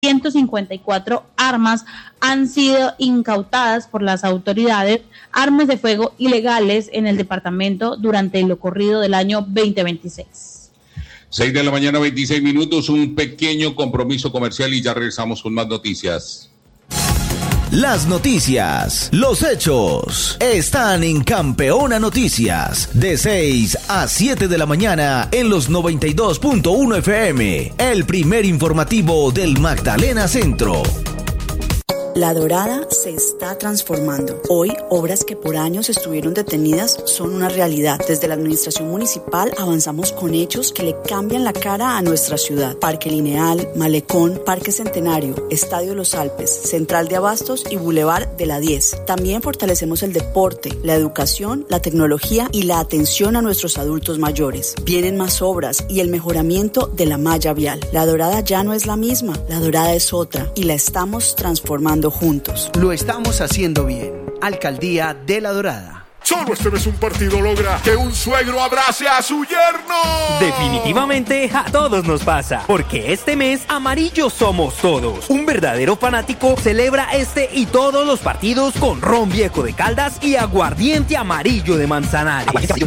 154 armas han sido incautadas por las autoridades, armas de fuego ilegales en el departamento durante lo corrido del año 2026. 6 de la mañana, 26 minutos, un pequeño compromiso comercial y ya regresamos con más noticias. Las noticias, los hechos, están en Campeona Noticias, de 6 a 7 de la mañana en los 92.1 FM, el primer informativo del Magdalena Centro. La Dorada se está transformando. Hoy, obras que por años estuvieron detenidas son una realidad. Desde la administración municipal avanzamos con hechos que le cambian la cara a nuestra ciudad. Parque Lineal, Malecón, Parque Centenario, Estadio Los Alpes, Central de Abastos y Boulevard de la 10. También fortalecemos el deporte, la educación, la tecnología y la atención a nuestros adultos mayores. Vienen más obras y el mejoramiento de la malla vial. La Dorada ya no es la misma, la Dorada es otra y la estamos transformando juntos. Lo estamos haciendo bien. Alcaldía de La Dorada. Solo este mes un partido logra que un suegro abrace a su yerno. Definitivamente a todos nos pasa, porque este mes amarillos somos todos. Un verdadero fanático celebra este y todos los partidos con ron viejo de Caldas y aguardiente amarillo de Manzanares.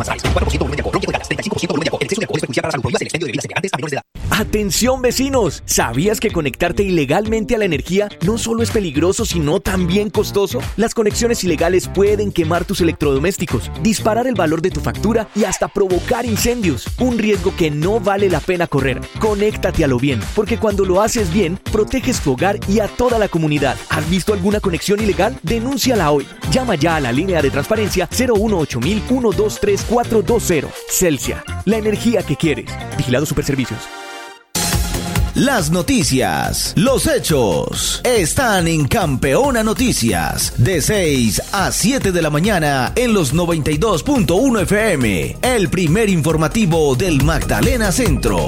Atención vecinos, ¿sabías que conectarte ilegalmente a la energía no solo es peligroso, sino también costoso? Las conexiones ilegales pueden quemar tus electrodomésticos, disparar el valor de tu factura y hasta provocar incendios. Un riesgo que no vale la pena correr. Conéctate a lo bien, porque cuando lo haces bien, proteges tu hogar y a toda la comunidad. ¿Has visto alguna conexión ilegal? Denúnciala hoy. Llama ya a la línea de transparencia 018-123-420. Celsia, la energía que quieres. Vigilado Superservicios. Las noticias, los hechos, están en Campeona Noticias, de 6 a 7 de la mañana en los 92.1 FM, el primer informativo del Magdalena Centro.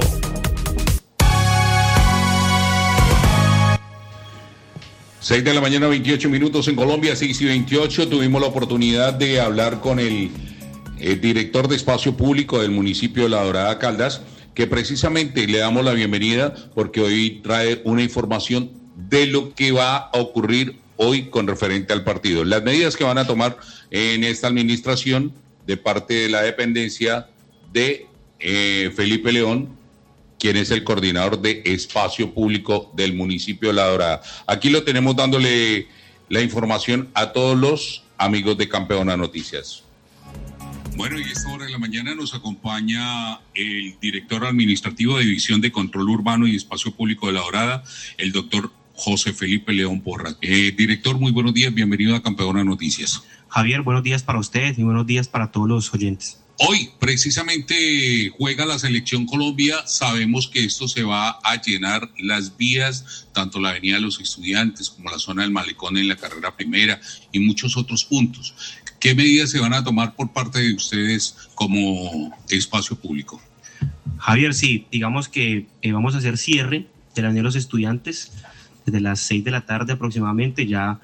Seis de la mañana, 28 minutos en Colombia, 6 y 28. Tuvimos la oportunidad de hablar con el director de Espacio Público del municipio de La Dorada, Caldas, que precisamente le damos la bienvenida porque hoy trae una información de lo que va a ocurrir hoy con referente al partido. Las medidas que van a tomar en esta administración de parte de la dependencia de Felipe León, quien es el coordinador de Espacio Público del municipio de La Dorada. Aquí lo tenemos dándole la información a todos los amigos de Campeona Noticias. Bueno, y a esta hora de la mañana nos acompaña el director administrativo de División de Control Urbano y Espacio Público de La Dorada, el doctor José Felipe León Porras. Director, muy buenos días, bienvenido a Campeona Noticias. Javier, buenos días para usted y buenos días para todos los oyentes. Hoy precisamente juega la Selección Colombia, sabemos que esto se va a llenar las vías, tanto la Avenida de los Estudiantes como la zona del Malecón en la carrera primera y muchos otros puntos. ¿Qué medidas se van a tomar por parte de ustedes como Espacio Público? Javier, sí, digamos que vamos a hacer cierre de la Avenida de los Estudiantes desde las 6 de la tarde aproximadamente. Ya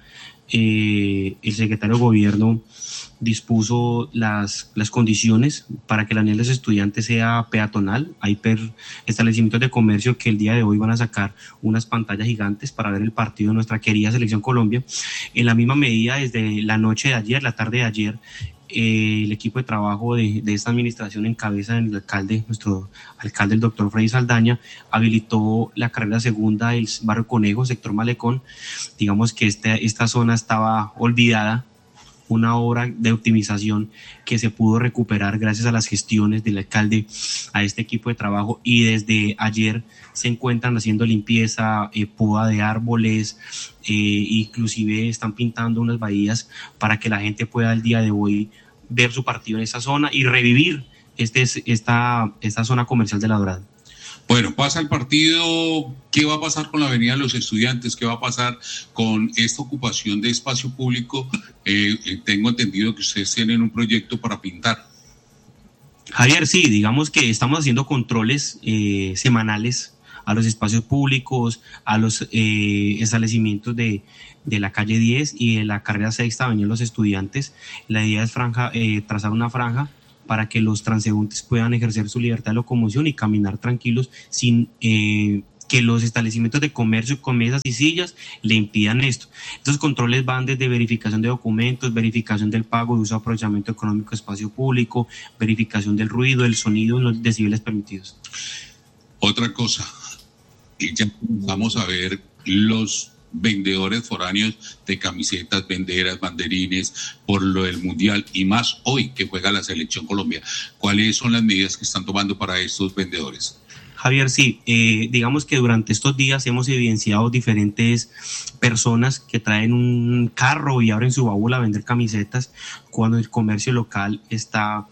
el secretario de Gobierno dispuso las condiciones para que la Avenida de los Estudiantes sea peatonal. Hay establecimientos de comercio que el día de hoy van a sacar unas pantallas gigantes para ver el partido de nuestra querida Selección Colombia. En la misma medida, desde la noche de ayer, la tarde de ayer, el equipo de trabajo de esta administración en cabeza del alcalde, nuestro alcalde, el doctor Freddy Saldaña, habilitó la carrera segunda del barrio Conejo, sector Malecón. Digamos que esta zona estaba olvidada, una obra de optimización que se pudo recuperar gracias a las gestiones del alcalde, a este equipo de trabajo, y desde ayer se encuentran haciendo limpieza, poda de árboles, inclusive están pintando unas bahías para que la gente pueda el día de hoy ver su partido en esa zona y revivir esta zona comercial de La Dorada. Bueno, pasa el partido, ¿qué va a pasar con la Avenida de los Estudiantes? ¿Qué va a pasar con esta ocupación de espacio público? Tengo entendido que ustedes tienen un proyecto para pintar. Javier, sí, digamos que estamos haciendo controles semanales a los espacios públicos, a los establecimientos de la calle 10 y de la carrera sexta Avenida de los Estudiantes. La idea es trazar una franja para que los transeúntes puedan ejercer su libertad de locomoción y caminar tranquilos sin que que los establecimientos de comercio con mesas y sillas le impidan esto. Estos controles van desde verificación de documentos, verificación del pago de uso de aprovechamiento económico de espacio público, verificación del ruido, del sonido, los decibeles permitidos. Otra cosa, ya vamos a ver los vendedores foráneos de camisetas, banderas, banderines por lo del Mundial y más hoy que juega la Selección Colombia. ¿Cuáles son las medidas que están tomando para estos vendedores? Javier, sí, digamos que durante estos días hemos evidenciado diferentes personas que traen un carro y abren su baúl a vender camisetas cuando el comercio local está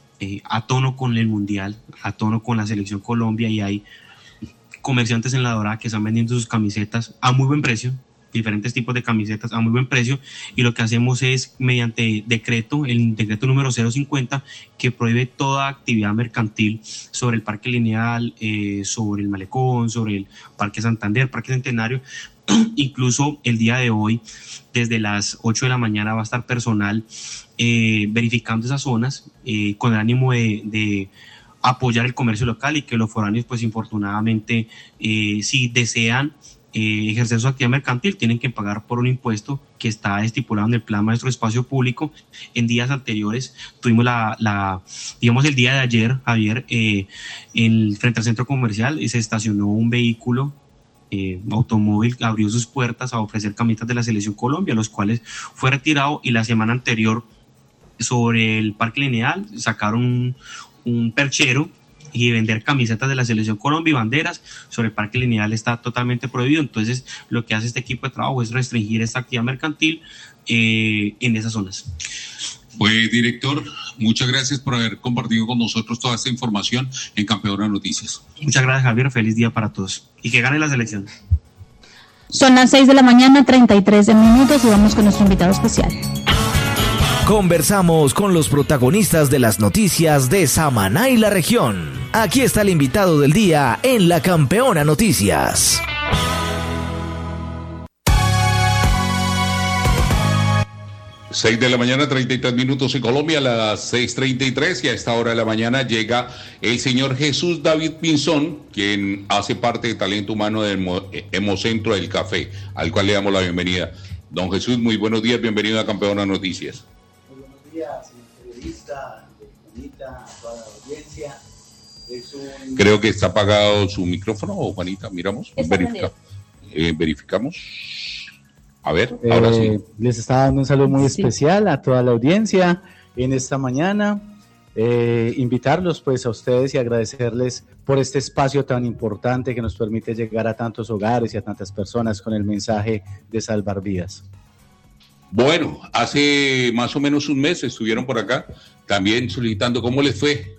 a tono con el Mundial, a tono con la Selección Colombia, y hay comerciantes en La Dorada que están vendiendo sus camisetas a muy buen precio, diferentes tipos de camisetas a muy buen precio, y lo que hacemos es, mediante decreto, el decreto número 050, que prohíbe toda actividad mercantil sobre el Parque Lineal, sobre el Malecón, sobre el Parque Santander, Parque Centenario. Incluso el día de hoy, desde las 8 de la mañana, va a estar personal verificando esas zonas con el ánimo de apoyar el comercio local, y que los foráneos, pues infortunadamente, si desean ejercer su actividad mercantil, tienen que pagar por un impuesto que está estipulado en el Plan Maestro de Espacio Público. En días anteriores tuvimos digamos el día de ayer, Javier, frente al centro comercial, se estacionó un vehículo automóvil, abrió sus puertas a ofrecer camisetas de la Selección Colombia, los cuales fue retirado, y la semana anterior sobre el Parque Lineal sacaron un perchero y vender camisetas de la Selección Colombia y banderas sobre el Parque Lineal está totalmente prohibido. Entonces lo que hace este equipo de trabajo es restringir esta actividad mercantil en esas zonas. Pues director, muchas gracias por haber compartido con nosotros toda esta información en Campeona Noticias. Muchas gracias, Javier, feliz día para todos y que gane la selección. Son las 6 de la mañana, 33 minutos, y vamos con nuestro invitado especial. Conversamos con los protagonistas de las noticias de Samaná y la región. Aquí está el invitado del día en la Campeona Noticias. Seis de la mañana, 33 minutos en Colombia, a las 6:33, y a esta hora de la mañana llega el señor Jesús David Pinzón, quien hace parte de talento humano del Hemocentro del Café, al cual le damos la bienvenida. Don Jesús, muy buenos días, bienvenido a Campeona Noticias. Señor periodista, Juanita, a toda la audiencia. Creo que está apagado su micrófono, Juanita, miramos, verificamos. A ver, ahora sí. Les está dando un saludo muy especial a toda la audiencia en esta mañana. Invitarlos pues a ustedes y agradecerles por este espacio tan importante que nos permite llegar a tantos hogares y a tantas personas con el mensaje de salvar vidas. Bueno, hace más o menos un mes estuvieron por acá también solicitando. ¿Cómo les fue?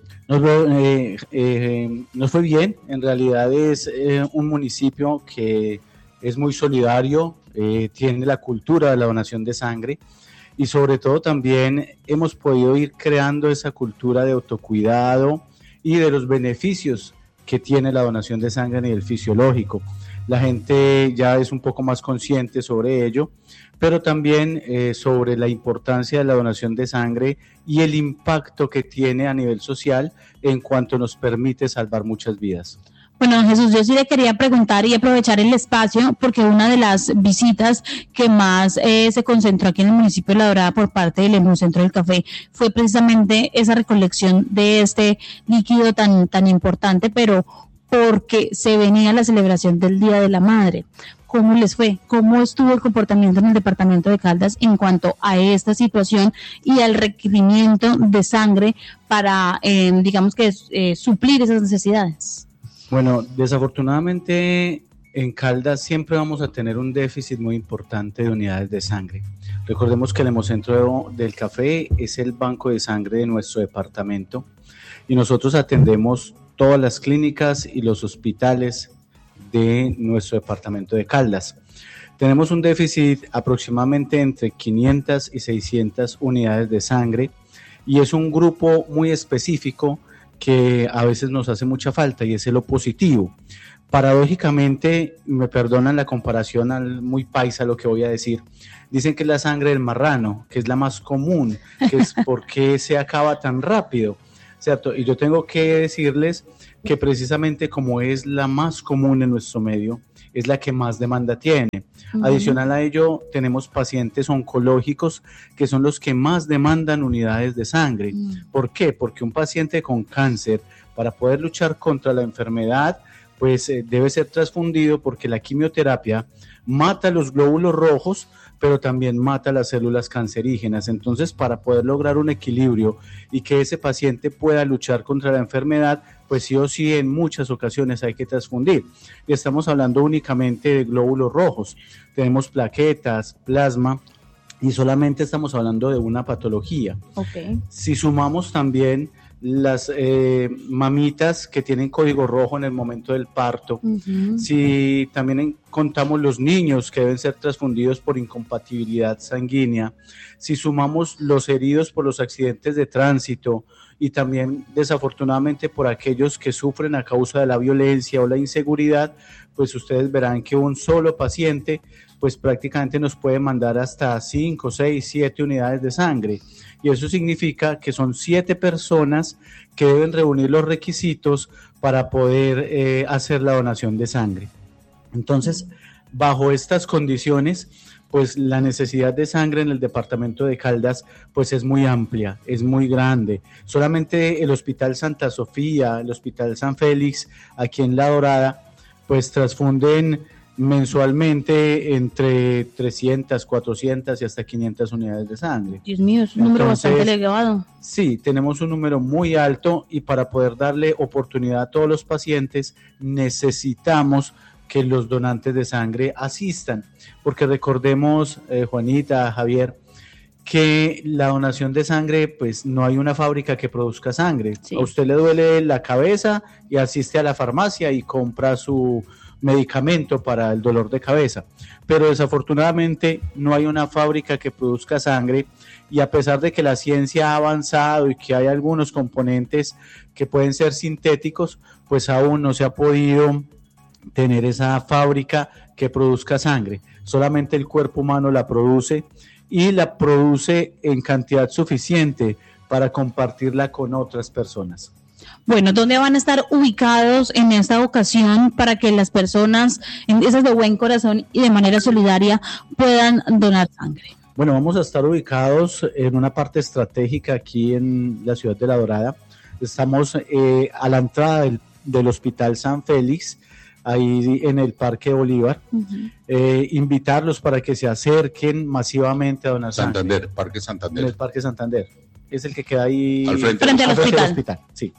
Nos fue bien. En realidad es un municipio que es muy solidario, tiene la cultura de la donación de sangre, y sobre todo también hemos podido ir creando esa cultura de autocuidado y de los beneficios que tiene la donación de sangre a nivel fisiológico. La gente ya es un poco más consciente sobre ello, pero también sobre la importancia de la donación de sangre y el impacto que tiene a nivel social en cuanto nos permite salvar muchas vidas. Bueno, Jesús, yo sí le quería preguntar y aprovechar el espacio, porque una de las visitas que más se concentró aquí en el municipio de La Dorada por parte del Hemocentro del Café fue precisamente esa recolección de este líquido tan importante, pero porque se venía la celebración del Día de la Madre. ¿Cómo les fue? ¿Cómo estuvo el comportamiento en el departamento de Caldas en cuanto a esta situación y al requerimiento de sangre para, suplir esas necesidades? Bueno, desafortunadamente en Caldas siempre vamos a tener un déficit muy importante de unidades de sangre. Recordemos que el Hemocentro del Café es el banco de sangre de nuestro departamento, y nosotros atendemos todas las clínicas y los hospitales de nuestro departamento de Caldas. Tenemos un déficit aproximadamente entre 500 y 600 unidades de sangre, y es un grupo muy específico que a veces nos hace mucha falta, y es el O positivo. Paradójicamente, me perdonan la comparación muy paisa lo que voy a decir, dicen que es la sangre del marrano, que es la más común, que es porque se acaba tan rápido. ¿cierto? Y yo tengo que decirles que precisamente como es la más común en nuestro medio, es la que más demanda tiene. Adicional a ello, tenemos pacientes oncológicos que son los que más demandan unidades de sangre. ¿Por qué? Porque un paciente con cáncer, para poder luchar contra la enfermedad, pues debe ser transfundido, porque la quimioterapia mata los glóbulos rojos, pero también mata las células cancerígenas. Entonces, para poder lograr un equilibrio y que ese paciente pueda luchar contra la enfermedad, pues sí o sí en muchas ocasiones hay que transfundir. Y estamos hablando únicamente de glóbulos rojos. Tenemos plaquetas, plasma, y solamente estamos hablando de una patología. Si sumamos también las mamitas que tienen código rojo en el momento del parto, si también contamos los niños que deben ser transfundidos por incompatibilidad sanguínea, si sumamos los heridos por los accidentes de tránsito y también desafortunadamente por aquellos que sufren a causa de la violencia o la inseguridad, pues ustedes verán que un solo paciente pues prácticamente nos puede mandar hasta 5, 6, 7 unidades de sangre. Y eso significa que son 7 personas que deben reunir los requisitos para poder hacer la donación de sangre. Entonces, bajo estas condiciones, pues la necesidad de sangre en el departamento de Caldas pues es muy amplia, es muy grande. Solamente el Hospital Santa Sofía, el Hospital San Félix, aquí en La Dorada, pues transfunden mensualmente entre 300, 400 y hasta 500 unidades de sangre. Dios mío, es un número bastante elevado. Sí, tenemos un número muy alto y para poder darle oportunidad a todos los pacientes necesitamos que los donantes de sangre asistan, porque recordemos, Juanita, Javier, que la donación de sangre, pues no hay una fábrica que produzca sangre. Sí. A usted le duele la cabeza y asiste a la farmacia y compra su medicamento para el dolor de cabeza, pero desafortunadamente no hay una fábrica que produzca sangre, y a pesar de que la ciencia ha avanzado y que hay algunos componentes que pueden ser sintéticos, pues aún no se ha podido tener esa fábrica que produzca sangre. Solamente el cuerpo humano la produce, y la produce en cantidad suficiente para compartirla con otras personas. Bueno, ¿dónde van a estar ubicados en esta ocasión para que las personas, esas de buen corazón y de manera solidaria, puedan donar sangre? Bueno, vamos a estar ubicados en una parte estratégica aquí en la ciudad de La Dorada. Estamos a la entrada del Hospital San Félix, ahí en el Parque Bolívar. Invitarlos para que se acerquen masivamente a donar sangre. Santander, Parque Santander. En el Parque Santander. Es el que queda ahí al frente del hospital. Sí.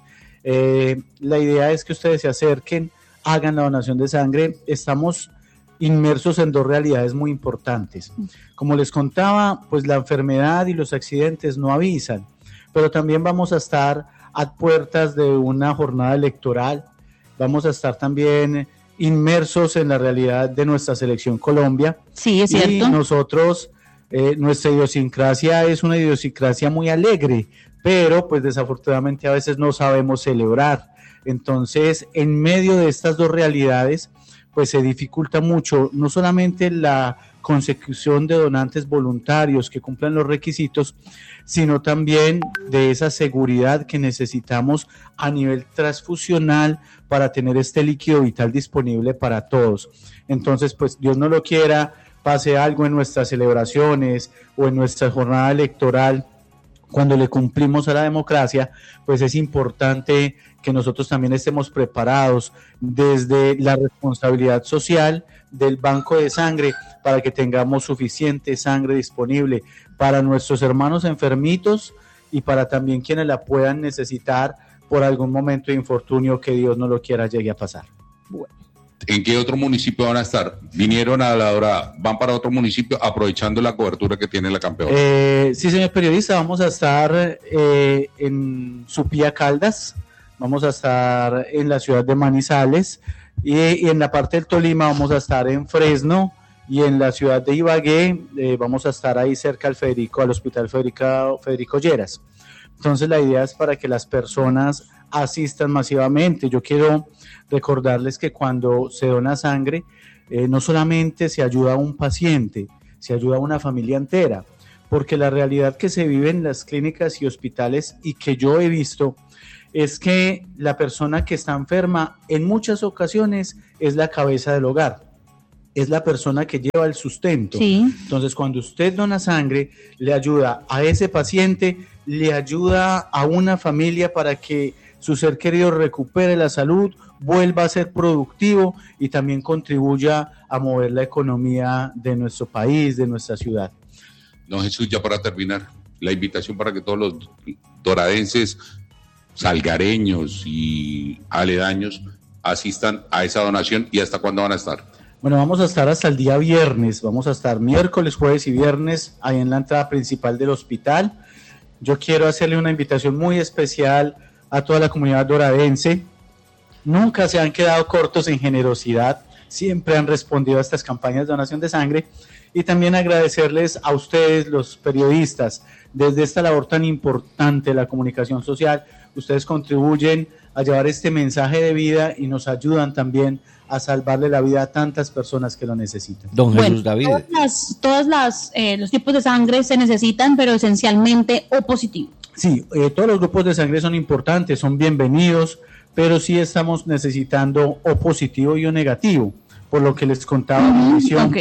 La idea es que ustedes se acerquen, hagan la donación de sangre. Estamos inmersos en dos realidades muy importantes. Como les contaba, pues la enfermedad y los accidentes no avisan, pero también vamos a estar a puertas de una jornada electoral. Vamos a estar también inmersos en la realidad de nuestra selección Colombia. Sí, es cierto. Y nosotros, nuestra idiosincrasia es una idiosincrasia muy alegre, pero pues desafortunadamente a veces no sabemos celebrar. Entonces, en medio de estas dos realidades, pues se dificulta mucho, no solamente la consecución de donantes voluntarios que cumplan los requisitos, sino también de esa seguridad que necesitamos a nivel transfusional para tener este líquido vital disponible para todos. Entonces, pues Dios no lo quiera, pase algo en nuestras celebraciones o en nuestra jornada electoral, cuando le cumplimos a la democracia, pues es importante que nosotros también estemos preparados desde la responsabilidad social del banco de sangre para que tengamos suficiente sangre disponible para nuestros hermanos enfermitos y para también quienes la puedan necesitar por algún momento de infortunio que Dios no lo quiera llegue a pasar. Bueno. ¿En qué otro municipio van a estar? ¿Vinieron a La Dorada? ¿Van para otro municipio aprovechando la cobertura que tiene la campeona? Sí, señor periodista, vamos a estar en Supía, Caldas, vamos a estar en la ciudad de Manizales y en la parte del Tolima vamos a estar en Fresno, y en la ciudad de Ibagué vamos a estar ahí cerca al Hospital Federico Lleras. Entonces la idea es para que las personas asistan masivamente. Yo quiero recordarles que cuando se dona sangre, no solamente se ayuda a un paciente, se ayuda a una familia entera, porque la realidad que se vive en las clínicas y hospitales y que yo he visto es que la persona que está enferma en muchas ocasiones es la cabeza del hogar, es la persona que lleva el sustento. Sí. Entonces, cuando usted dona sangre, le ayuda a ese paciente, le ayuda a una familia para que su ser querido recupere la salud, vuelva a ser productivo y también contribuya a mover la economía de nuestro país, de nuestra ciudad. Don Jesús, ya para terminar, la invitación para que todos los doradenses, salgareños y aledaños asistan a esa donación. ¿Y hasta cuándo van a estar? Bueno, vamos a estar hasta el día viernes, vamos a estar miércoles, jueves y viernes ahí en la entrada principal del hospital. Yo quiero hacerle una invitación muy especial a toda la comunidad doradense. Nunca se han quedado cortos en generosidad, siempre han respondido a estas campañas de donación de sangre, y también agradecerles a ustedes, los periodistas, desde esta labor tan importante de la comunicación social. Ustedes contribuyen a llevar este mensaje de vida y nos ayudan también a salvarle la vida a tantas personas que lo necesitan. Don Jesús David. Los tipos de sangre se necesitan, pero esencialmente O positivo. Sí, todos los grupos de sangre son importantes, son bienvenidos, pero sí estamos necesitando O positivo y O negativo, por lo que les contaba en la emisión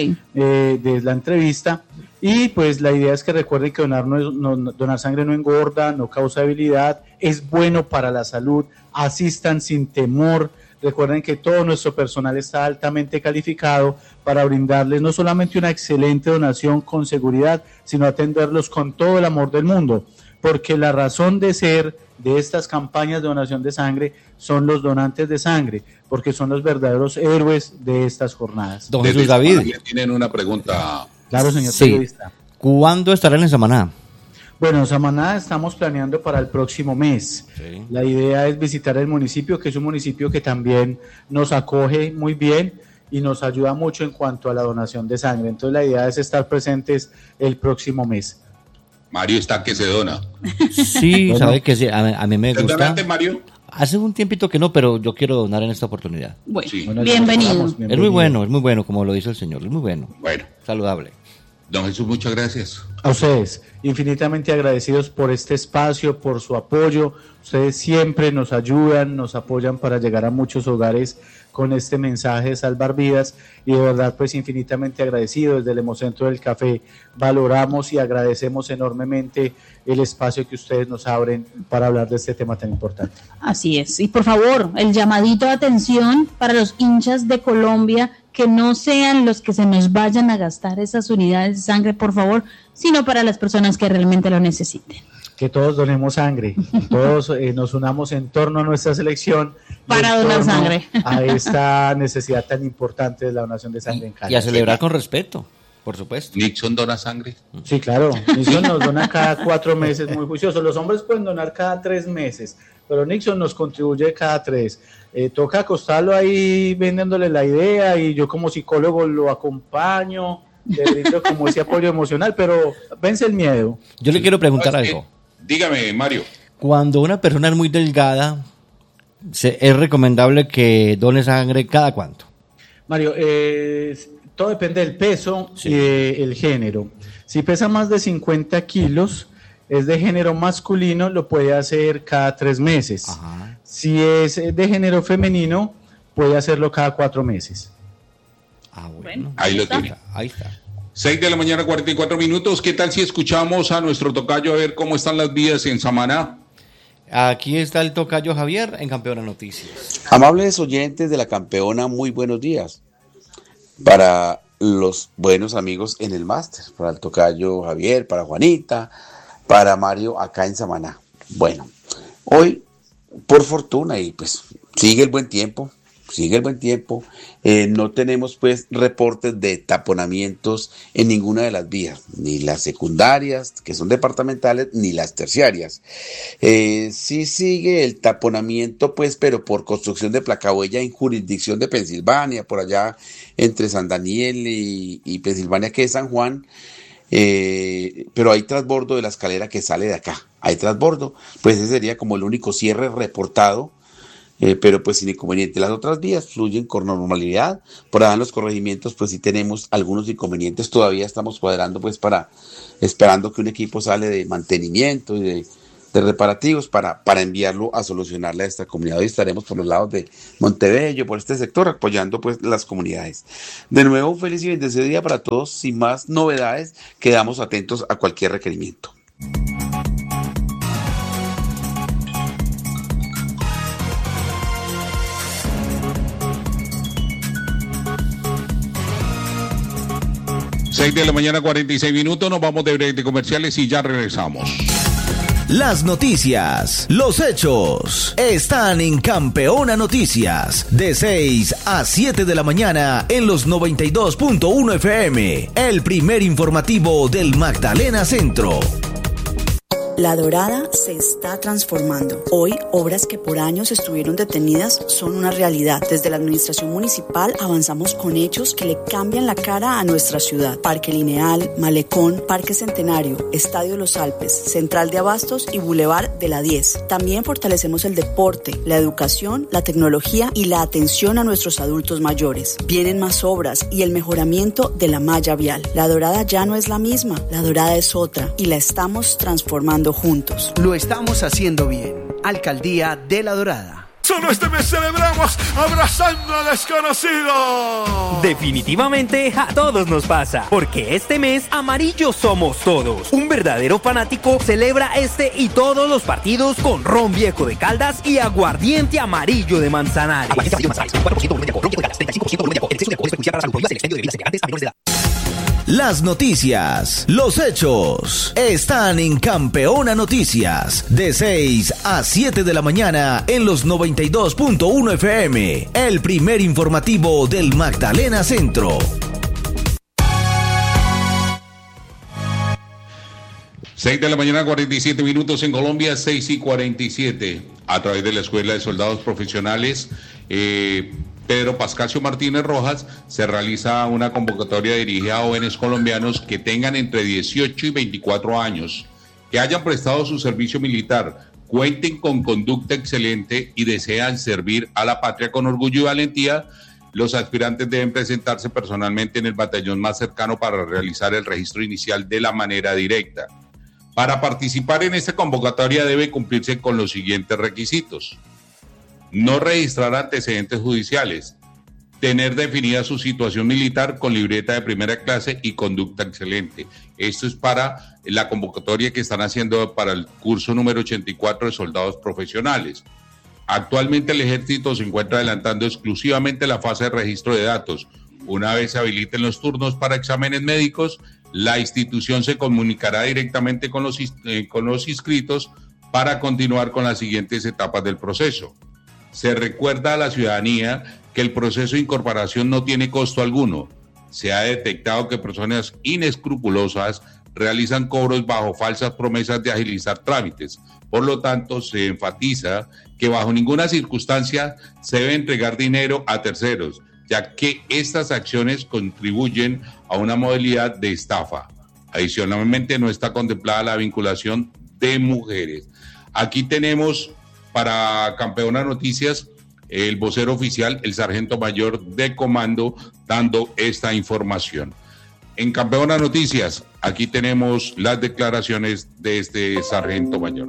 de la entrevista. Y pues la idea es que recuerden que donar sangre no engorda, no causa debilidad, es bueno para la salud, asistan sin temor. Recuerden que todo nuestro personal está altamente calificado para brindarles no solamente una excelente donación con seguridad, sino atenderlos con todo el amor del mundo, porque la razón de ser de estas campañas de donación de sangre son los donantes de sangre, porque son los verdaderos héroes de estas jornadas. Don Jesús David. Tienen una pregunta. Claro, señor periodista. ¿Cuándo estarán en Samaná? Bueno, Samaná estamos planeando para el próximo mes. Sí. La idea es visitar el municipio, que es un municipio que también nos acoge muy bien y nos ayuda mucho en cuanto a la donación de sangre. Entonces la idea es estar presentes el próximo mes. Mario está que se dona. Sí, bueno, sabe que sí, a mí me gusta. ¿Donaste, Mario? Hace un tiempito que no, pero yo quiero donar en esta oportunidad. Bueno, sí. Bienvenido. Es muy bueno, como lo dice el señor, es muy bueno. Bueno. Saludable. Don Jesús, muchas gracias. A ustedes, infinitamente agradecidos por este espacio, por su apoyo. Ustedes siempre nos ayudan, nos apoyan para llegar a muchos hogares con este mensaje de salvar vidas, y de verdad pues infinitamente agradecido. Desde el Hemocentro del Café valoramos y agradecemos enormemente el espacio que ustedes nos abren para hablar de este tema tan importante. Así es, y por favor, el llamadito de atención para los hinchas de Colombia, que no sean los que se nos vayan a gastar esas unidades de sangre, por favor, sino para las personas que realmente lo necesiten. Que todos donemos sangre, todos nos unamos en torno a nuestra selección para donar sangre, a esta necesidad tan importante de la donación de sangre en Cali. Y a celebrar con respeto, por supuesto. ¿Nixon dona sangre? Sí, claro, Nixon nos dona cada 4 meses, muy juicioso. Los hombres pueden donar cada 3 meses, pero Nixon nos contribuye cada 3. Toca acostarlo ahí vendiéndole la idea, y yo como psicólogo lo acompaño, le brindo como ese apoyo emocional, pero vence el miedo. Yo le quiero preguntar algo. Dígame, Mario. Cuando una persona es muy delgada, ¿es recomendable que done sangre cada cuánto? Mario, todo depende del peso y del género. Si pesa más de 50 kilos, es de género masculino, lo puede hacer cada 3 meses. Ajá. Si es de género femenino, puede hacerlo cada 4 meses. Ah, bueno. Ahí lo tiene. Ahí está. 6 de la mañana, 44 minutos. ¿Qué tal si escuchamos a nuestro tocayo a ver cómo están las vías en Samaná? Aquí está el tocayo Javier en Campeona Noticias. Amables oyentes de la Campeona, muy buenos días. Para los buenos amigos en el máster, para el tocayo Javier, para Juanita, para Mario acá en Samaná. Bueno, hoy, por fortuna, y pues sigue el buen tiempo, no tenemos pues reportes de taponamientos en ninguna de las vías, ni las secundarias, que son departamentales, ni las terciarias. Sí sigue el taponamiento pues, pero por construcción de placahuella en jurisdicción de Pensilvania, por allá entre San Daniel y Pensilvania, que es San Juan. Pero hay transbordo de la escalera que sale de acá, hay transbordo, pues ese sería como el único cierre reportado. Pero pues sin inconveniente. Las otras vías fluyen con normalidad. Por allá en los corregimientos pues sí tenemos algunos inconvenientes. Todavía estamos cuadrando pues esperando que un equipo sale de mantenimiento y de reparativos para enviarlo a solucionarle a esta comunidad. Hoy estaremos por los lados de Montebello, por este sector, apoyando pues las comunidades. De nuevo, un feliz y bendecido día para todos. Sin más novedades, quedamos atentos a cualquier requerimiento. Seis de la mañana, 46 minutos. Nos vamos de break de comerciales y ya regresamos. Las noticias, los hechos, están en Campeona Noticias, de 6 a 7 de la mañana en los 92.1 FM, el primer informativo del Magdalena Centro. La Dorada se está transformando. Hoy, obras que por años estuvieron detenidas son una realidad. Desde la administración municipal avanzamos con hechos que le cambian la cara a nuestra ciudad. Parque Lineal, Malecón, Parque Centenario, Estadio Los Alpes, Central de Abastos y Boulevard de la 10. También fortalecemos el deporte, la educación, la tecnología y la atención a nuestros adultos mayores. Vienen más obras y el mejoramiento de la malla vial. La Dorada ya no es la misma, la Dorada es otra y la estamos transformando juntos. Lo estamos haciendo bien. Alcaldía de La Dorada. Solo este mes celebramos abrazando al desconocido. Definitivamente a todos nos pasa, porque este mes amarillo somos todos. Un verdadero fanático celebra este y todos los partidos con ron viejo de Caldas y aguardiente amarillo de Manzanares. Aguardiente amarillo de Manzanares, 4% volumen de alcohol, ron viejo de Caldas, 35% volumen de alcohol. El exceso de alcohol es perjudicial para la salud. Prohíbas el expendio de bebidas embriagantes a menores de edad. Las noticias, los hechos, están en Campeona Noticias, de 6 a 7 de la mañana en los 92.1 FM, el primer informativo del Magdalena Centro. 6 de la mañana, 47 minutos en Colombia, 6 y 47, a través de la Escuela de Soldados Profesionales, Pedro Pascasio Martínez Rojas, se realiza una convocatoria dirigida a jóvenes colombianos que tengan entre 18 y 24 años, que hayan prestado su servicio militar, cuenten con conducta excelente y desean servir a la patria con orgullo y valentía. Los aspirantes deben presentarse personalmente en el batallón más cercano para realizar el registro inicial de la manera directa. Para participar en esta convocatoria debe cumplirse con los siguientes requisitos: no registrar antecedentes judiciales, tener definida su situación militar con libreta de primera clase y conducta excelente. Esto es para la convocatoria que están haciendo para el curso número 84 de soldados profesionales. Actualmente el ejército se encuentra adelantando exclusivamente la fase de registro de datos. Una vez se habiliten los turnos para exámenes médicos, la institución se comunicará directamente con los inscritos para continuar con las siguientes etapas del proceso. Se recuerda a la ciudadanía que el proceso de incorporación no tiene costo alguno. Se ha detectado que personas inescrupulosas realizan cobros bajo falsas promesas de agilizar trámites. Por lo tanto, se enfatiza que bajo ninguna circunstancia se debe entregar dinero a terceros, ya que estas acciones contribuyen a una modalidad de estafa. Adicionalmente, no está contemplada la vinculación de mujeres. Aquí tenemos para Campeona Noticias el vocero oficial, el sargento mayor de comando, dando esta información. En Campeona Noticias, aquí tenemos las declaraciones de este sargento mayor.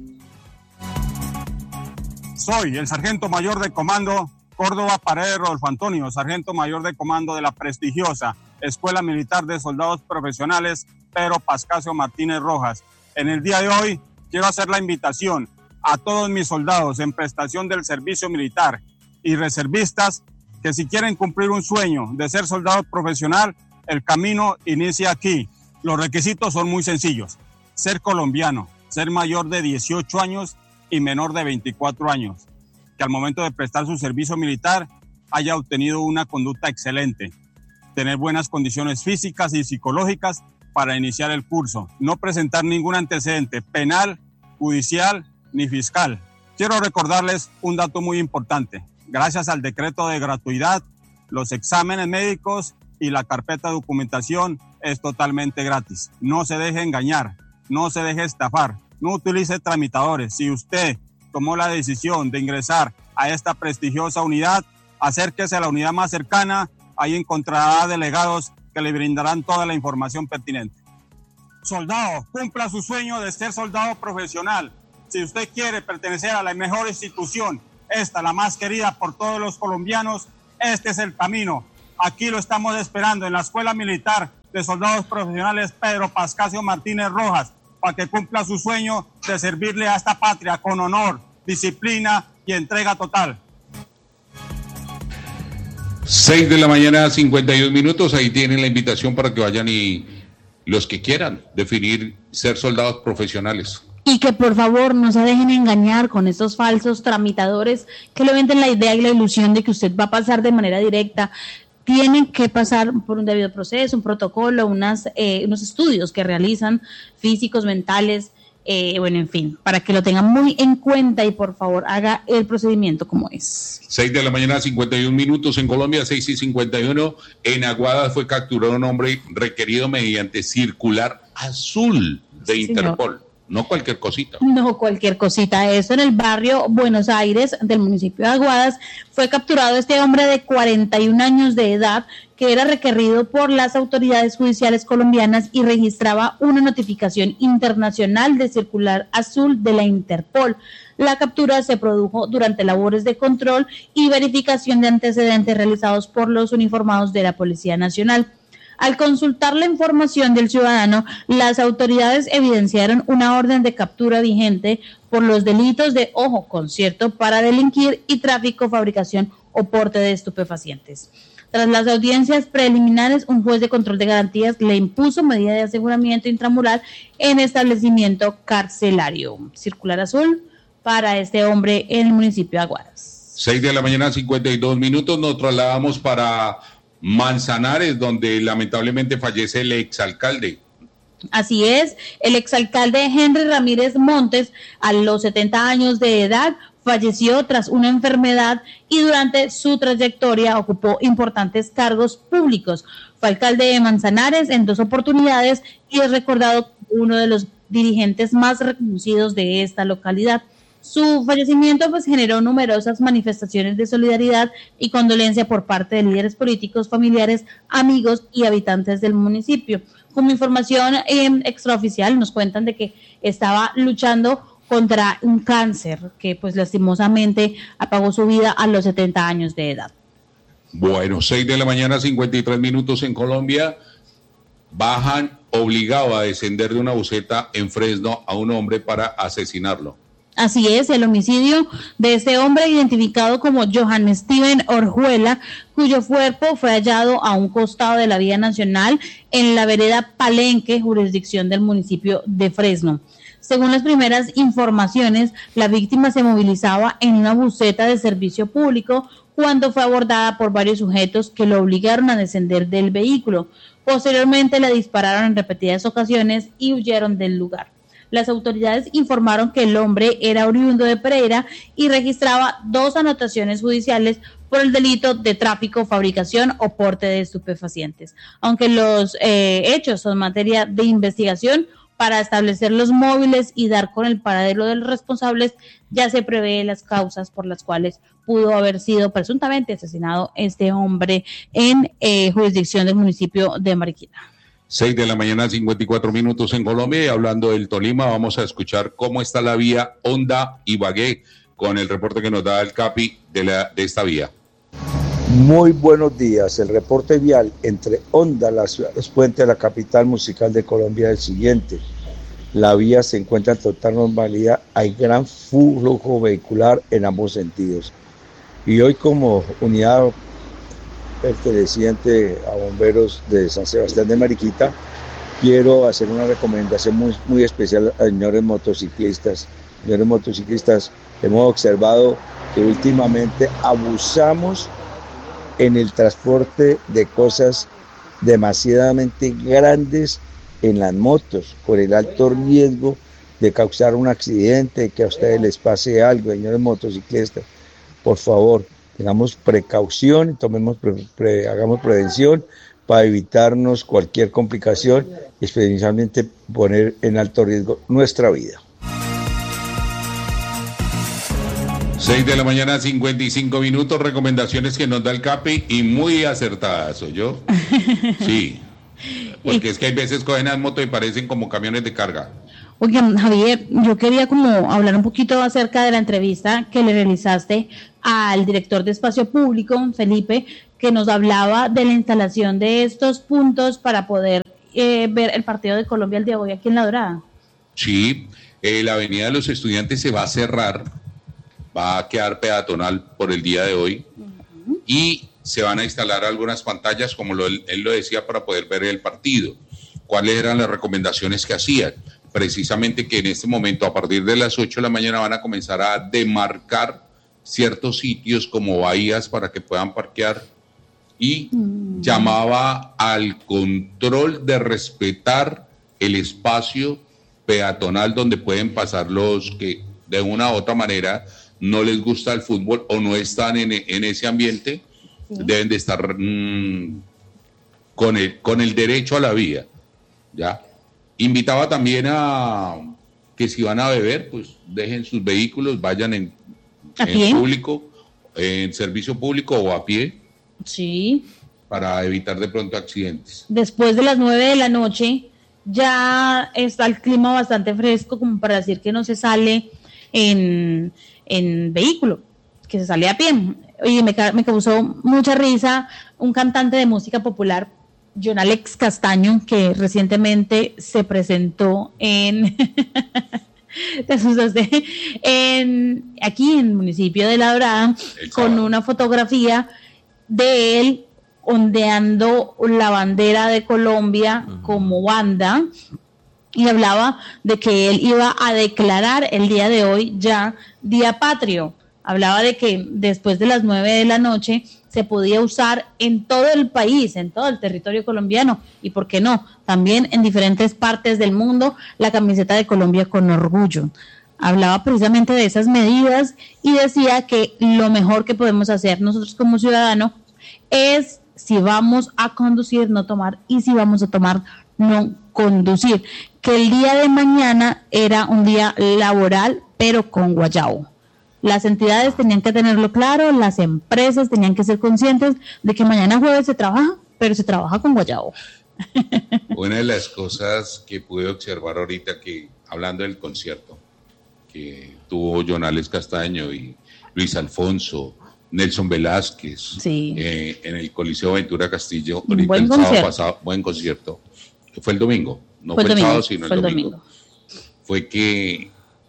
Soy el sargento mayor de comando Córdoba Paredes Rodolfo Antonio, sargento mayor de comando de la prestigiosa Escuela Militar de Soldados Profesionales Pedro Pascasio Martínez Rojas. En el día de hoy quiero hacer la invitación a todos mis soldados en prestación del servicio militar y reservistas que si quieren cumplir un sueño de ser soldado profesional, el camino inicia aquí. Los requisitos son muy sencillos: ser colombiano, ser mayor de 18 años y menor de 24 años, que al momento de prestar su servicio militar haya obtenido una conducta excelente, tener buenas condiciones físicas y psicológicas para iniciar el curso, no presentar ningún antecedente penal, judicial ni fiscal. Quiero recordarles un dato muy importante. Gracias al decreto de gratuidad, los exámenes médicos y la carpeta de documentación es totalmente gratis. No se deje engañar, no se deje estafar, no utilice tramitadores. Si usted tomó la decisión de ingresar a esta prestigiosa unidad, acérquese a la unidad más cercana, ahí encontrará delegados que le brindarán toda la información pertinente. Soldado, cumpla su sueño de ser soldado profesional. Si usted quiere pertenecer a la mejor institución, esta, la más querida por todos los colombianos, este es el camino. Aquí lo estamos esperando en la Escuela Militar de Soldados Profesionales Pedro Pascasio Martínez Rojas, para que cumpla su sueño de servirle a esta patria con honor, disciplina y entrega total. 6 de la mañana, 52 minutos. Ahí tienen la invitación para que vayan y los que quieran definir ser soldados profesionales. Y que por favor no se dejen engañar con estos falsos tramitadores que le venden la idea y la ilusión de que usted va a pasar de manera directa. Tienen que pasar por un debido proceso, un protocolo, unos estudios que realizan físicos, mentales, bueno, en fin, para que lo tengan muy en cuenta y por favor haga el procedimiento como es. 6 de la mañana, 51 minutos en Colombia, 6:51. En Aguadas fue capturado un hombre requerido mediante circular azul de Interpol. No cualquier cosita. No cualquier cosita. Eso en el barrio Buenos Aires del municipio de Aguadas fue capturado este hombre de 41 años de edad que era requerido por las autoridades judiciales colombianas y registraba una notificación internacional de circular azul de la Interpol. La captura se produjo durante labores de control y verificación de antecedentes realizados por los uniformados de la Policía Nacional. Al consultar la información del ciudadano, las autoridades evidenciaron una orden de captura vigente por los delitos de concierto para delinquir y tráfico, fabricación o porte de estupefacientes. Tras las audiencias preliminares, un juez de control de garantías le impuso medida de aseguramiento intramural en establecimiento carcelario. Circular azul para este hombre en el municipio de Aguadas. 6 de la mañana, 52 minutos. Nos trasladamos para Manzanares, donde lamentablemente fallece el exalcalde. Así es, el exalcalde Henry Ramírez Montes, a los 70 años de edad, falleció tras una enfermedad y durante su trayectoria ocupó importantes cargos públicos. Fue alcalde de Manzanares en 2 oportunidades y es recordado como uno de los dirigentes más reconocidos de esta localidad. Su fallecimiento generó numerosas manifestaciones de solidaridad y condolencia por parte de líderes políticos, familiares, amigos y habitantes del municipio. Como información extraoficial nos cuentan de que estaba luchando contra un cáncer que lastimosamente apagó su vida a los 70 años de edad. Bueno, 6 de la mañana, 53 minutos en Colombia. Bajan obligado a descender de una buseta en Fresno a un hombre para asesinarlo. Así es, el homicidio de este hombre identificado como Johan Steven Orjuela, cuyo cuerpo fue hallado a un costado de la vía nacional en la vereda Palenque, jurisdicción del municipio de Fresno. Según las primeras informaciones, la víctima se movilizaba en una buseta de servicio público cuando fue abordada por varios sujetos que lo obligaron a descender del vehículo. Posteriormente le dispararon en repetidas ocasiones y huyeron del lugar. Las autoridades informaron que el hombre era oriundo de Pereira y registraba 2 anotaciones judiciales por el delito de tráfico, fabricación o porte de estupefacientes. Aunque los hechos son materia de investigación, para establecer los móviles y dar con el paradero de los responsables, ya se prevé las causas por las cuales pudo haber sido presuntamente asesinado este hombre en jurisdicción del municipio de Mariquita. 6 de la mañana, 54 minutos en Colombia, y hablando del Tolima, vamos a escuchar cómo está la vía Honda-Ibagué con el reporte que nos da el CAPI de esta vía. Muy buenos días. El reporte vial entre Honda, la ciudad de los puentes, la capital musical de Colombia, es el siguiente. La vía se encuentra en total normalidad, hay gran flujo vehicular en ambos sentidos. Y hoy, como unidad perteneciente a bomberos de San Sebastián de Mariquita, quiero hacer una recomendación muy especial a señores motociclistas. Señores motociclistas, hemos observado que últimamente abusamos en el transporte de cosas demasiadamente grandes en las motos, por el alto riesgo de causar un accidente, que a ustedes les pase algo. Señores motociclistas, por favor, tengamos precaución, hagamos prevención para evitarnos cualquier complicación y especialmente poner en alto riesgo nuestra vida. 6 de la mañana, 55 minutos, recomendaciones que nos da el CAPI y muy acertadas, ¿soy yo? Sí, porque es que hay veces cogen las motos y parecen como camiones de carga. Oigan, Javier, yo quería como hablar un poquito acerca de la entrevista que le realizaste al director de Espacio Público, Felipe, que nos hablaba de la instalación de estos puntos para poder ver el partido de Colombia el día de hoy aquí en La Dorada. Sí, la Avenida de los Estudiantes se va a cerrar, va a quedar peatonal por el día de hoy y se van a instalar algunas pantallas, como él lo decía, para poder ver el partido. ¿Cuáles eran las recomendaciones que hacían? Precisamente que en este momento, a partir de las 8 de la mañana, van a comenzar a demarcar ciertos sitios como bahías para que puedan parquear y llamaba al control de respetar el espacio peatonal donde pueden pasar los que de una u otra manera no les gusta el fútbol o no están en ese ambiente, deben de estar con el derecho a la vía, ¿ya? Invitaba también a que si van a beber, pues dejen sus vehículos, vayan en público, en servicio público o a pie. Sí. Para evitar de pronto accidentes. Después de las 9 de la noche ya está el clima bastante fresco como para decir que no se sale en vehículo, que se sale a pie. Y me causó mucha risa un cantante de música popular, John Alex Castaño, que recientemente se presentó aquí en el municipio de La Dorada con una fotografía de él ondeando la bandera de Colombia como banda, y hablaba de que él iba a declarar el día de hoy ya día patrio. Hablaba de que después de las 9 de la noche se podía usar en todo el país, en todo el territorio colombiano, y por qué no, también en diferentes partes del mundo, la camiseta de Colombia con orgullo. Hablaba precisamente de esas medidas y decía que lo mejor que podemos hacer nosotros como ciudadanos es, si vamos a conducir, no tomar, y si vamos a tomar, no conducir. Que el día de mañana era un día laboral, pero con guayabo. Las entidades tenían que tenerlo claro, las empresas tenían que ser conscientes de que mañana jueves se trabaja, pero se trabaja con guayabo. Una de las cosas que pude observar ahorita, que hablando del concierto que tuvo John Alex Castaño y Luis Alfonso, Nelson Velázquez, sí, en el Coliseo Ventura Castillo, ahorita el sábado pasado, buen concierto. Fue el domingo, no fue el sábado, sino el domingo. Fue que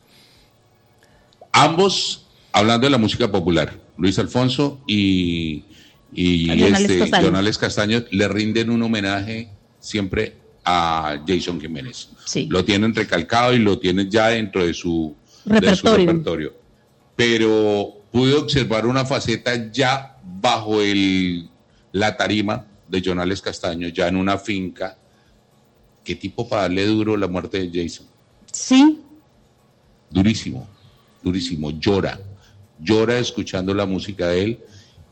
ambos, hablando de la música popular, Luis Alfonso y John Alex Castaño, le rinden un homenaje siempre a Jason Jiménez. Sí. Lo tienen recalcado y lo tienen ya dentro de su repertorio. Pero pude observar una faceta ya bajo la tarima de John Alex Castaño, ya en una finca. ¿Qué tipo para darle duro la muerte de Jason? Sí. Durísimo, durísimo. Llora escuchando la música de él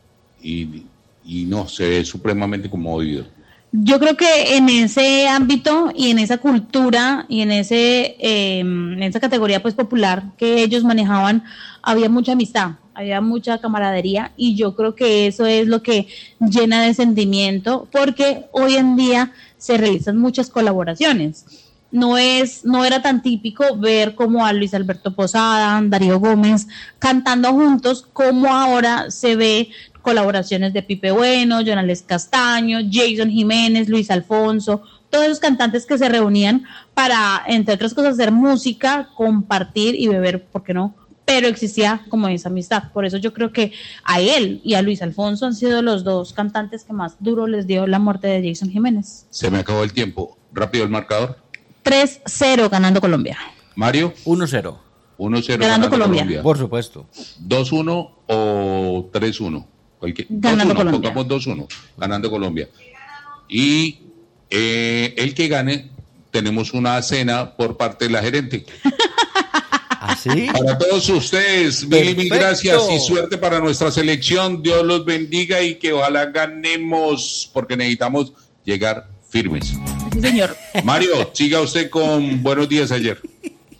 y no, se ve supremamente conmovido. Yo creo que en ese ámbito y en esa cultura y en esa categoría pues popular que ellos manejaban, había mucha amistad, había mucha camaradería, y yo creo que eso es lo que llena de sentimiento, porque hoy en día se realizan muchas colaboraciones. No era tan típico ver como a Luis Alberto Posada, Darío Gómez cantando juntos, como ahora se ve colaboraciones de Pipe Bueno, John Alex Castaño, Jason Jiménez, Luis Alfonso, todos esos cantantes que se reunían para, entre otras cosas, hacer música, compartir y beber, ¿por qué no? Pero existía como esa amistad. Por eso yo creo que a él y a Luis Alfonso han sido los dos cantantes que más duro les dio la muerte de Jason Jiménez. Se me acabó el tiempo. Rápido el marcador. 3-0 ganando Colombia. Mario. 1-0. 1-0 ganando Colombia. Por supuesto. 2-1 o 3-1. Ganando Colombia. Pongamos 2-1. Ganando Colombia. Y el que gane, tenemos una cena por parte de la gerente. ¿Así? Para todos ustedes, mil gracias y suerte para nuestra selección. Dios los bendiga y que ojalá ganemos, porque necesitamos llegar firmes. Sí, señor. Mario, siga usted con Buenos Días Ayer.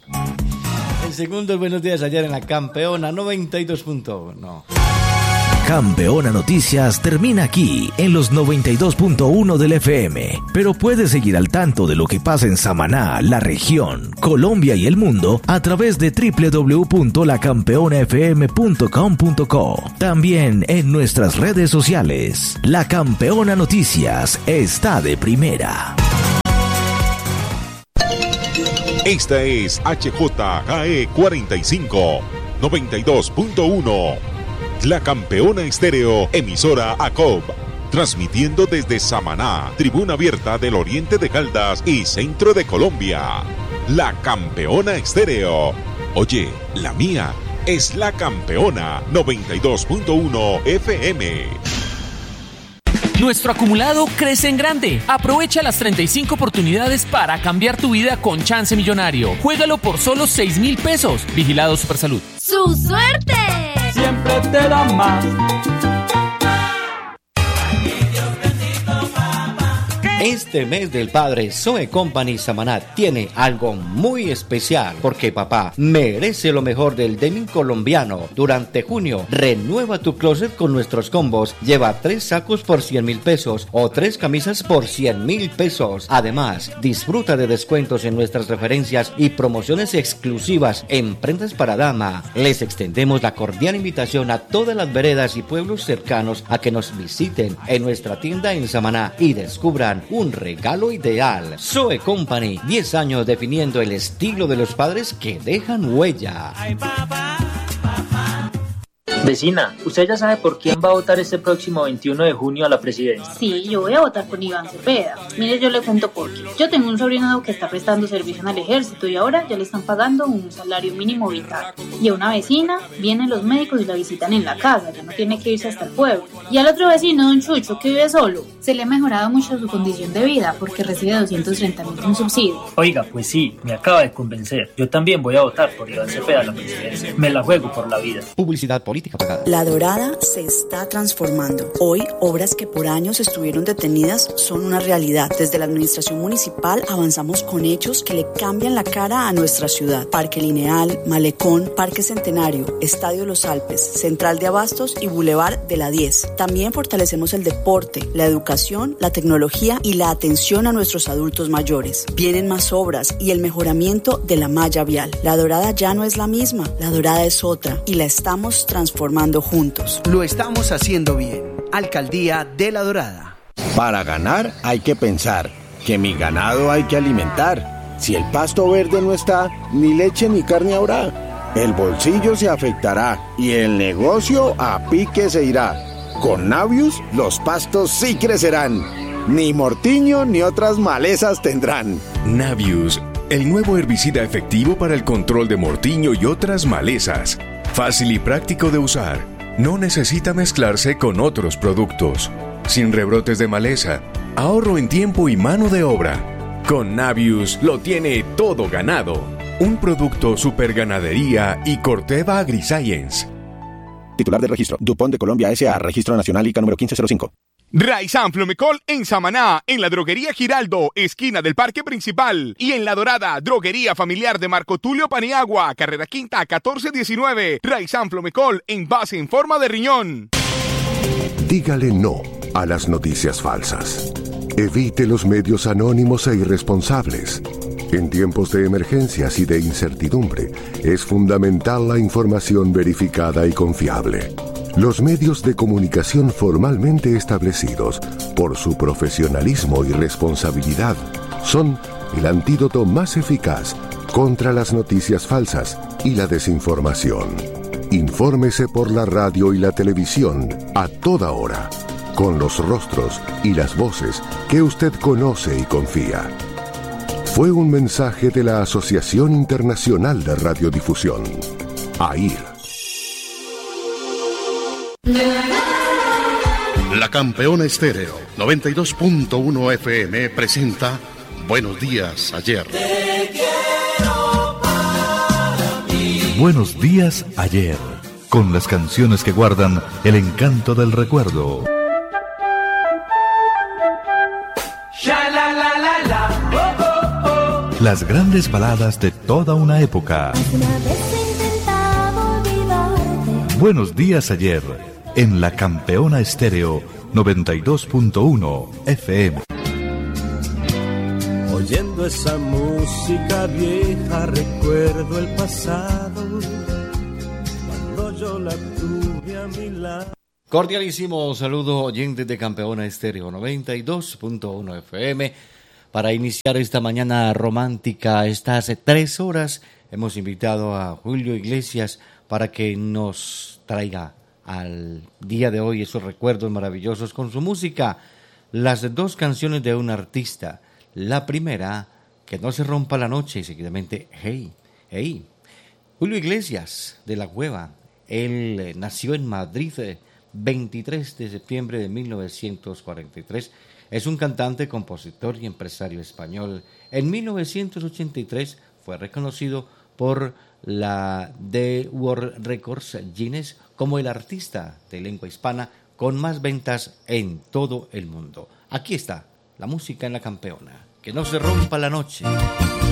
El segundo Buenos Días Ayer en la campeona 92.1. Campeona Noticias termina aquí, en los 92.1 del FM. Pero puedes seguir al tanto de lo que pasa en Samaná, la región, Colombia y el mundo a través de www.lacampeonafm.com.co. También en nuestras redes sociales. La Campeona Noticias está de primera. Esta es HJKE 45, 92.1. La Campeona Estéreo, emisora ACOB. Transmitiendo desde Samaná, tribuna abierta del oriente de Caldas y centro de Colombia. La Campeona Estéreo. Oye, la mía es La Campeona 92.1 FM. Nuestro acumulado crece en grande. Aprovecha las 35 oportunidades para cambiar tu vida con Chance Millonario. Juégalo por solo 6,000 pesos. Vigilado Supersalud. ¡Su suerte! Siempre te da más. Este mes del padre, Zoe Company Samaná tiene algo muy especial porque papá merece lo mejor del denim colombiano. Durante junio, renueva tu closet con nuestros combos. Lleva 3 sacos por 100,000 pesos o 3 camisas por 100,000 pesos. Además, disfruta de descuentos en nuestras referencias y promociones exclusivas en prendas para dama. Les extendemos la cordial invitación a todas las veredas y pueblos cercanos a que nos visiten en nuestra tienda en Samaná y descubran un regalo ideal. Zoe Company, 10 años definiendo el estilo de los padres que dejan huella. Vecina, ¿usted ya sabe por quién va a votar este próximo 21 de junio a la presidencia? Sí, yo voy a votar por Iván Cepeda. Mire, yo le cuento por qué. Yo tengo un sobrino que está prestando servicio en el ejército y ahora ya le están pagando un salario mínimo vital. Y a una vecina vienen los médicos y la visitan en la casa, ya no tiene que irse hasta el pueblo. Y al otro vecino, don Chucho, que vive solo, se le ha mejorado mucho su condición de vida porque recibe 230,000 en subsidio. Oiga, pues sí, me acaba de convencer. Yo también voy a votar por Iván Cepeda a la presidencia. Me la juego por la vida. Publicidad política pagada. La Dorada se está transformando. Hoy, obras que por años estuvieron detenidas son una realidad. Desde la administración municipal avanzamos con hechos que le cambian la cara a nuestra ciudad. Parque Lineal, Malecón, Parque Centenario, Estadio Los Alpes, Central de Abastos y Boulevard de la 10. También fortalecemos el deporte, la educación, la tecnología y la atención a nuestros adultos mayores. Vienen más obras y el mejoramiento de la malla vial. La Dorada ya no es la misma, la Dorada es otra y la estamos transformando juntos. Lo estamos haciendo bien. Alcaldía de La Dorada. Para ganar hay que pensar que mi ganado hay que alimentar. Si el pasto verde no está, ni leche ni carne habrá. El bolsillo se afectará y el negocio a pique se irá. Con Navius los pastos sí crecerán. Ni mortiño ni otras malezas tendrán. Navius, el nuevo herbicida efectivo para el control de mortiño y otras malezas. Fácil y práctico de usar. No necesita mezclarse con otros productos. Sin rebrotes de maleza. Ahorro en tiempo y mano de obra. Con Navius lo tiene todo ganado. Un producto Superganadería y Corteva AgriScience. Titular del registro, DuPont de Colombia S.A., Registro Nacional ICA número 1505. Raizan Flumecol en Samaná, en la droguería Giraldo, esquina del Parque Principal, y en La Dorada, droguería familiar de Marco Tulio Paniagua, carrera quinta 1419. Raizan Flumecol, envase en forma de riñón. Dígale no a las noticias falsas. Evite los medios anónimos e irresponsables. En tiempos de emergencias y de incertidumbre, es fundamental la información verificada y confiable. Los medios de comunicación formalmente establecidos, por su profesionalismo y responsabilidad, son el antídoto más eficaz contra las noticias falsas y la desinformación. Infórmese por la radio y la televisión a toda hora, con los rostros y las voces que usted conoce y confía. Fue un mensaje de la Asociación Internacional de Radiodifusión, AIR. La Campeona Estéreo 92.1 FM presenta Buenos Días Ayer. Buenos Días Ayer, con las canciones que guardan el encanto del recuerdo. Las grandes baladas de toda una época. Buenos Días Ayer, en La Campeona Estéreo 92.1 FM. Oyendo esa música vieja recuerdo el pasado, cuando yo la tuve a mi lado. Cordialísimo saludo, oyentes de Campeona Estéreo 92.1 FM. Para iniciar esta mañana romántica, estas 3 horas, hemos invitado a Julio Iglesias para que nos traiga al día de hoy esos recuerdos maravillosos con su música. Las 2 canciones de un artista. La primera, Que no se rompa la noche, y seguidamente Hey, Hey. Julio Iglesias de la Cueva. Él nació en Madrid 23 de septiembre de 1943. Es un cantante, compositor y empresario español. En 1983 fue reconocido por la The World Records Guinness como el artista de lengua hispana con más ventas en todo el mundo. Aquí está la música en La Campeona. Que no se rompa la noche.